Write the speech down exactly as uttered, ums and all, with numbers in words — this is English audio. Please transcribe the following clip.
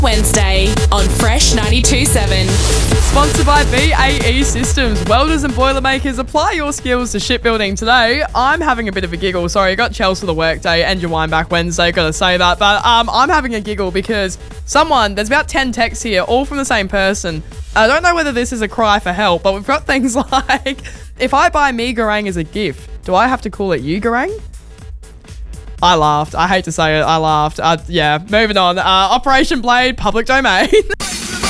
Wednesday on Fresh ninety-two point seven. Sponsored by B A E Systems. Welders and Boilermakers, apply your skills to shipbuilding today. I'm having a bit of a giggle. Sorry, I got Chelsea the workday and your Wine Back Wednesday, gotta say that. But um, I'm having a giggle because someone, there's about ten texts here, all from the same person. I don't know whether this is a cry for help, but we've got things like, if I buy me Garang as a gift, do I have to call it you Garang? I laughed. I hate to say it. I laughed. Uh, yeah, moving on. Uh, Operation Blade, public domain.